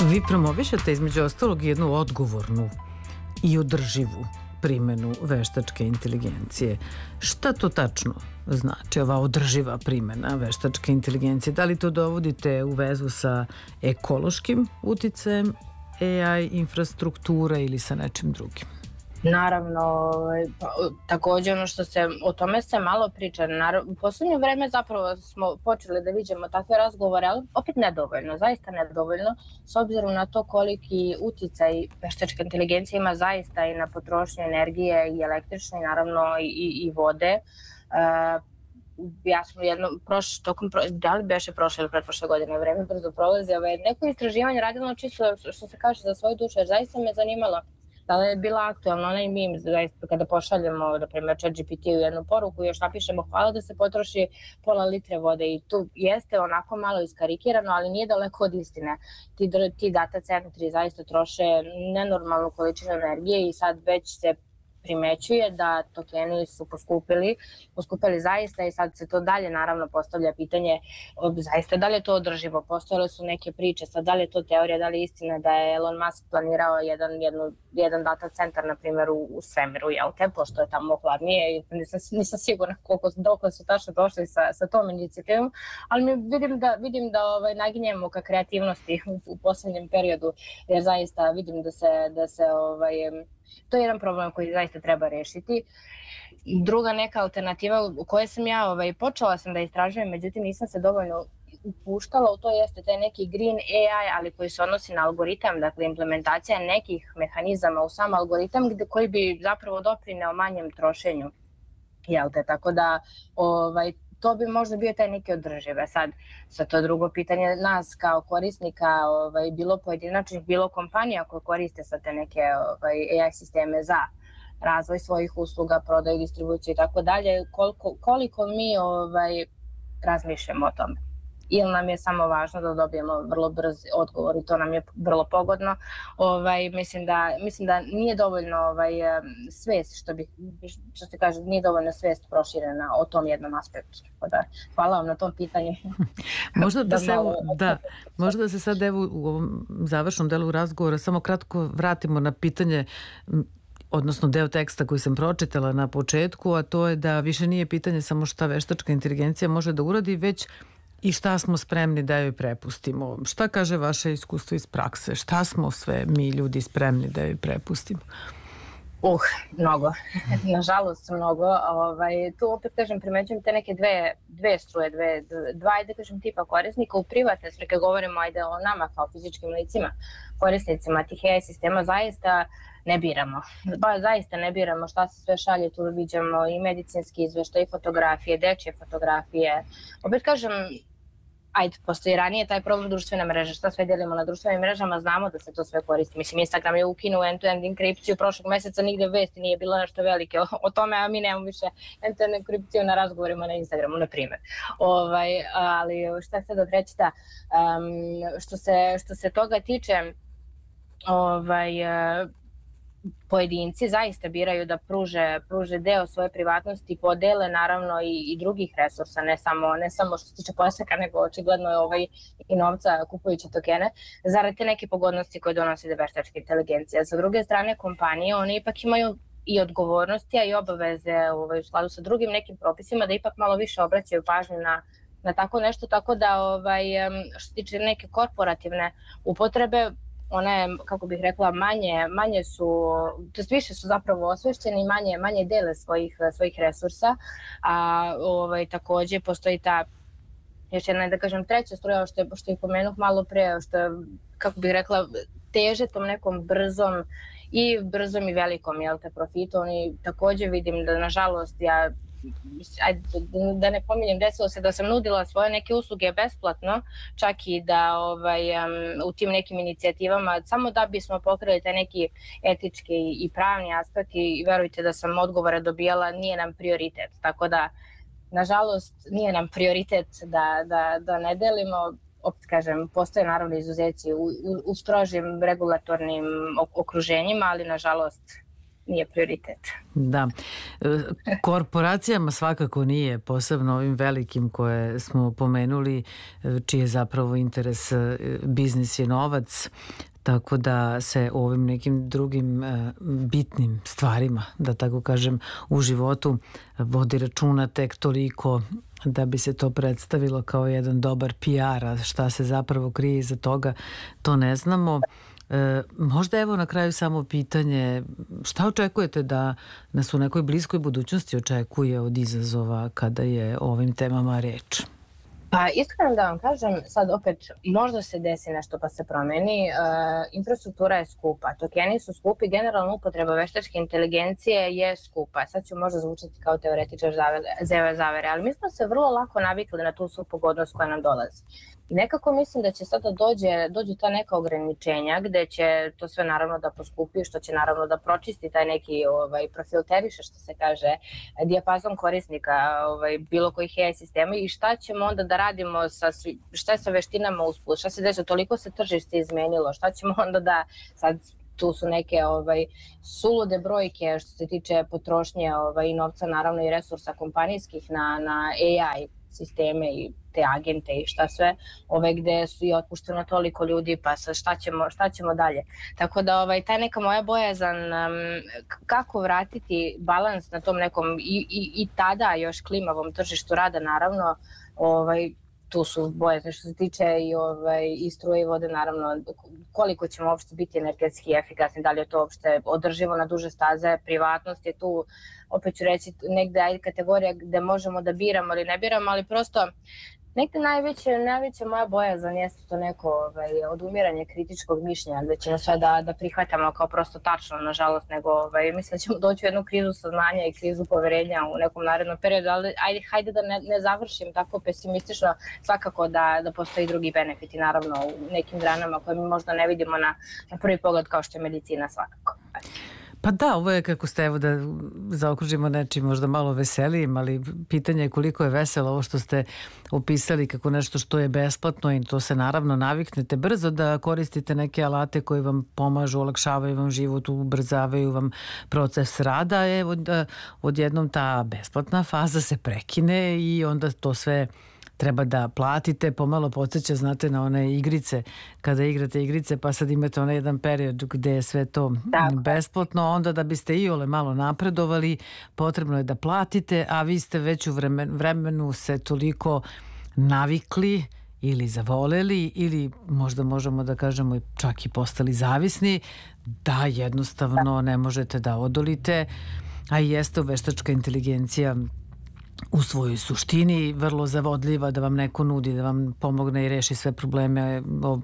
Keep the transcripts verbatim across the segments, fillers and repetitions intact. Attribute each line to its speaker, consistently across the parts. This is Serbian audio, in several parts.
Speaker 1: Vi promovišete između ostalog jednu odgovornu i održivu primjenu veštačke inteligencije. Šta to tačno znači ova održiva primjena veštačke inteligencije? Da li to dovodite u vezu sa ekološkim uticajem A I infrastrukture ili sa nečim drugim?
Speaker 2: Naravno, takođe ono što se, o tome se malo priča. U poslednje vreme zapravo smo počeli da vidimo takve razgovore, ali opet nedovoljno, zaista nedovoljno, s obzirom na to koliki uticaj veštačka inteligencija ima zaista i na potrošnju energije i električne, naravno i, i vode. Ja sam jedno, prošle, tokom, da li beše prošle ili pretprošle godine, vreme brzo prolazi, neko istraživanje radilo čisto što se kaže za svoju dušu, jer zaista me zanimalo da li je bila aktualna onaj meme kada pošaljemo, na primjer, ChatGPT-u jednu poruku i još napišemo hvala da se potroši pola litre vode i tu jeste onako malo iskarikirano, ali nije daleko od istine. Ti, ti data centri zaista troše nenormalnu količinu energije i sad već se primećuje da tokeni su poskupili, poskupili zaista i sad se to dalje naravno postavlja pitanje zaista da li je to održivo, postojale su neke priče, sad da li je to teorija, da li je istina da je Elon Musk planirao jedan, jednu, jedan data centar na primjer u, u svemiru, jel te, pošto je tamo hladnije i nisam, nisam sigurna koliko, dokle su tačno došli sa, sa tom inicijativom, ali mi vidim da, vidim da ovaj, naginjemo ka kreativnosti u, u poslednjem periodu, jer zaista vidim da se, da se ovaj, to je jedan problem koji zaista treba rešiti. Druga neka alternativa u kojoj sam ja ovaj, počela sam da istražujem, međutim nisam se dovoljno upuštala u to, jeste taj neki green A I, ali koji se odnosi na algoritam, dakle implementacija nekih mehanizama u sam algoritam gde, koji bi zapravo doprineo manjem trošenju. Jel te, tako da ovaj, to bi možda bio taj neki održive. Sad, sa to drugo pitanje nas kao korisnika, ovaj, bilo pojedinačnih, bilo kompanija koje koriste sa te neke ovaj, A I sisteme za razvoj svojih usluga, prodaju, distribuciju i tako dalje, koliko, koliko mi ovaj, razmišljamo o tome. Ili nam je samo važno da dobijemo vrlo brz odgovor i to nam je vrlo pogodno. Ovaj, mislim, da, mislim da nije dovoljno ovaj, svest, što, bi, što se kaže, nije dovoljno svest proširena o tom jednom aspektu. Da, hvala vam na tom pitanju.
Speaker 1: Možda da, se, malo... da, možda da se sad evo u ovom završnom delu razgovora samo kratko vratimo na pitanje, odnosno deo teksta koji sam pročitala na početku, a to je da više nije pitanje samo šta veštačka inteligencija može da uradi, već i šta smo spremni da joj prepustimo. Šta kaže vaše iskustvo iz prakse? Šta smo sve mi ljudi spremni da joj prepustimo?
Speaker 2: Uh, mnogo. Nažalost mnogo. Ovaj, tu opet kažem, primećujem te neke dve, dve struje, dve, dva, ajde kažem, tipa korisnika. U privatne strike govorimo ajde o nama kao fizičkim licima, korisnicima tih A I sistema, zaista ne biramo. Ba, zaista ne biramo šta se sve šalje, tu viđamo i medicinski izveštaj, i fotografije, dečje fotografije. Opet kažem, ajde, postoji ranije taj problem društvene mreže, šta sve delimo na društvenim mrežama, znamo da se to sve koristi. Mislim, Instagram je ukinuo end-to-end enkripciju prošlog meseca, nigde vesti nije bilo nešto velike o, o tome, a mi nemamo više end-to-end enkripciju na razgovorima na Instagramu, na primjer. Ovaj, ali šta se da treći da, um, što, se, što se toga tiče, ovaj, pojedinci zaista biraju da pruže, pruže deo svoje privatnosti, podele naravno i, i drugih resursa, ne samo, ne samo što se tiče poseka, nego očigledno je ovaj i novca kupujući tokene, zarad te neke pogodnosti koje donosi da veštačka inteligencija. Sa druge strane, kompanije, one ipak imaju i odgovornosti, a i obaveze ovaj, u skladu sa drugim nekim propisima da ipak malo više obraćaju pažnju na, na tako nešto, tako da ovaj, što se tiče neke korporativne upotrebe, one, kako bih rekla, manje, manje su, to jest više su zapravo osvešćeni i manje, manje dele svojih, svojih resursa, a ovaj, takođe postoji ta, još jedna, da kažem, treća struja, što je, što je pomenuh malo pre, što je, kako bih rekla, teže tom nekom brzom i brzom i velikom, jel te, profitu. Oni takođe vidim da, nažalost, ja ajde, da ne pominjem, desilo se da sam nudila svoje neke usluge besplatno, čak i da ovaj, um, u tim nekim inicijativama, samo da bismo pokrili taj neki etički i pravni aspekt i verujte da sam odgovore dobijala, nije nam prioritet. Tako da, nažalost, nije nam prioritet da, da, da ne delimo. Opet kažem, postoje naravno izuzeci u, u, u strožim regulatornim okruženjima, ali nažalost nije prioritet.
Speaker 1: Da. Korporacijama svakako nije, posebno ovim velikim koje smo pomenuli, čiji je zapravo interes biznis je novac, tako da se o ovim nekim drugim bitnim stvarima, da tako kažem, u životu vodi računa tek toliko da bi se to predstavilo kao jedan dobar P R, a šta se zapravo krije iza toga, to ne znamo. E, možda evo na kraju samo pitanje, šta očekujete da nas u nekoj bliskoj budućnosti očekuje od izazova kada je o ovim temama reč?
Speaker 2: Pa iskreno da vam kažem, sad opet možda se desi nešto pa se promeni, e, infrastruktura je skupa, tokeni su skupi, generalno upotreba veštačke inteligencije je skupa. Sad ću možda zvučati kao teoretičar zeve zavere, ali mi smo se vrlo lako navikli na tu svu pogodnost koja nam dolazi. I nekako mislim da će sada dođe, dođu ta neka ograničenja gde će to sve naravno da poskupi, što će naravno da pročisti taj neki ovaj, profilteriše, što se kaže, dijapazon korisnika ovaj, bilo kojih A I sistema i šta ćemo onda da radimo, sa, šta je sa veštinama usput, šta se desilo, toliko se tržište izmenilo, šta ćemo onda da sad tu su neke ovaj, sulude brojke što se tiče potrošnje ovaj, i novca naravno i resursa kompanijskih na, na A I sisteme i te agente i šta sve, ove gde su i otpušteno toliko ljudi, pa sa šta ćemo, šta ćemo dalje. Tako da ovaj, taj neka moja bojazan um, kako vratiti balans na tom nekom i, i, i tada još klimavom tržištu rada naravno, ovaj, tu su bojazne što se tiče i, ovaj, i struje i vode, naravno koliko ćemo uopšte biti energetski efikasni, da li je to uopšte održivo na duže staze, privatnost je tu, opet ću reći, negde ajde kategorija gde možemo da biramo ili ne biramo, ali prosto negde najveće, najveća moja bojazan jeste to neko ovaj, odumiranje kritičkog mišljenja, gde ćemo sve da, da prihvatamo kao prosto tačno, nažalost, nego ovaj, mislim da ćemo doći u jednu krizu saznanja i krizu poverenja u nekom narednom periodu, ali ajde, hajde da ne, ne završim tako pesimistično, svakako da, da postoji drugi benefiti, naravno, u nekim granama koje mi možda ne vidimo na, na prvi pogled kao što je medicina svakako.
Speaker 1: Pa da, ovo je kako ste, evo da zaokružimo nečim možda malo veselijim, ali pitanje je koliko je veselo ovo što ste opisali kako nešto što je besplatno i to se naravno naviknete brzo da koristite neke alate koji vam pomažu, olakšavaju vam život, ubrzavaju vam proces rada. Evo da odjednom ta besplatna faza se prekine i onda to sve treba da platite, pomalo podsjeća, znate, na one igrice, kada igrate igrice, pa sad imate onaj jedan period gde je sve to Tako. besplatno, onda da biste iole malo napredovali, potrebno je da platite, a vi ste već u vremen, vremenu se toliko navikli ili zavoleli ili možda možemo da kažemo čak i postali zavisni, da jednostavno ne možete da odolite, a i jeste veštačka inteligencija u svojoj suštini vrlo zavodljiva, da vam neko nudi, da vam pomogne i reši sve probleme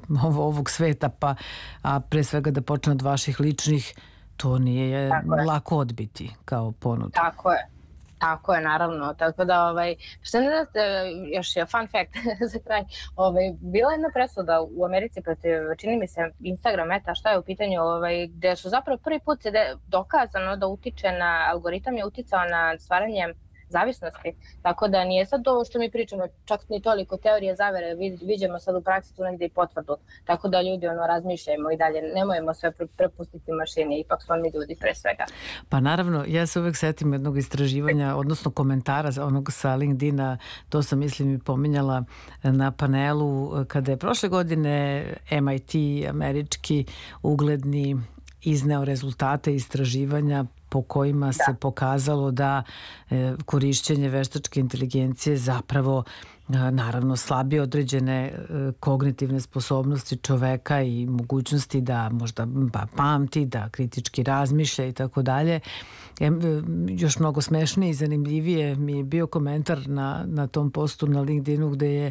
Speaker 1: ovog sveta, pa a pre svega da počne od vaših ličnih, to nije lako odbiti kao ponudu.
Speaker 2: Tako je. Tako je, naravno. Tako da, ovaj, što ne znate, još je fun fact za kraj, ovaj, bila jedna presuda u Americi protiv, čini mi se, Instagram, meta, šta je u pitanju, ovaj, gde su zapravo prvi put se de, dokazano da utiče na, algoritam je uticao na stvaranje zavisnosti, tako da nije sad ovo što mi pričamo, čak ni toliko teorije zavere, vidimo sad u praksi tu negde i potvrdu, tako da ljudi ono razmišljajmo i dalje, nemojmo sve prepustiti mašini, ipak smo mi ljudi pre svega.
Speaker 1: Pa naravno, ja se uvek setim jednog istraživanja, odnosno komentara onog sa LinkedIna, to sam mislim i pominjala na panelu, kada je prošle godine M I T, američki ugledni, izneo rezultate istraživanja po kojima da. se pokazalo da e, korišćenje veštačke inteligencije zapravo e, naravno slabije određene e, kognitivne sposobnosti čoveka i mogućnosti da možda ba, pamti, da kritički razmišlja i tako dalje. Još mnogo smešnije i zanimljivije mi je bio komentar na, na tom postu na LinkedInu gde je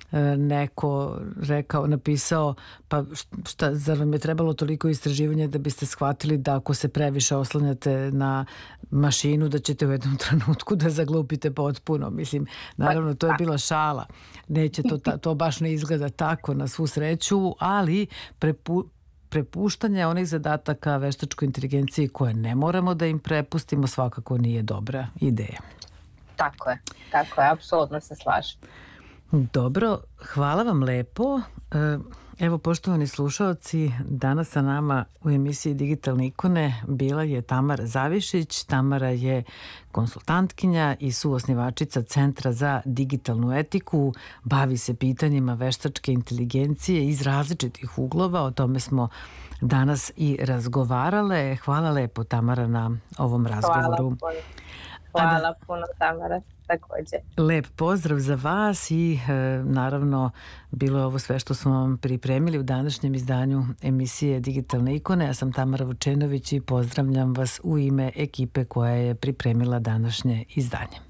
Speaker 1: neko rekao, napisao, pa šta, zar vam je trebalo toliko istraživanja da biste shvatili da ako se previše oslanjate na mašinu da ćete u jednom trenutku da zaglupite potpuno. Mislim, naravno to je bila šala. Neće to, to baš ne izgleda tako na svu sreću, ali prepu, prepuštanje onih zadataka veštačkoj inteligenciji koje ne moramo da im prepustimo svakako nije dobra ideja.
Speaker 2: Tako je, tako je, apsolutno se slažem.
Speaker 1: Dobro, hvala vam lepo. E, Evo, poštovani slušaoci, danas sa nama u emisiji Digitalne ikone bila je Tamara Zavišić. Tamara je konsultantkinja i suosnivačica Centra za digitalnu etiku. Bavi se pitanjima veštačke inteligencije iz različitih uglova. O tome smo danas i razgovarale. Hvala lepo, Tamara, na ovom razgovoru.
Speaker 2: Hvala puno, Hvala puno Tamara. Takođe.
Speaker 1: Lep pozdrav za vas i e, naravno bilo je ovo sve što smo vam pripremili u današnjem izdanju emisije Digitalne ikone. Ja sam Tamara Vučenović i pozdravljam vas u ime ekipe koja je pripremila današnje izdanje.